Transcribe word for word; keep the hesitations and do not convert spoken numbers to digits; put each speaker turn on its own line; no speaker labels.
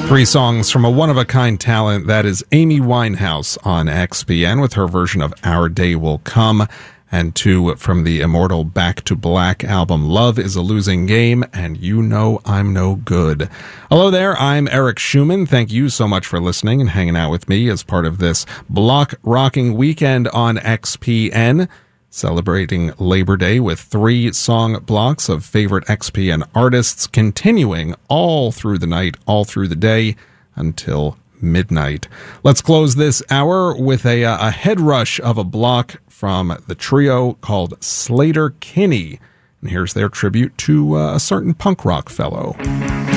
Three songs from a one-of-a-kind talent, that is Amy Winehouse on X P N with her version of Our Day Will Come, and two from the immortal Back to Black album, Love is a Losing Game, and You Know I'm No Good. Hello there, I'm Eric Schumann. Thank you so much for listening and hanging out with me as part of this block rocking weekend on X P N. Celebrating Labor Day with three song blocks of favorite X P N artists, continuing all through the night, all through the day, until midnight. Let's close this hour with a, a head rush of a block from the trio called Slater Kinney. And here's their tribute to uh, a certain punk rock fellow.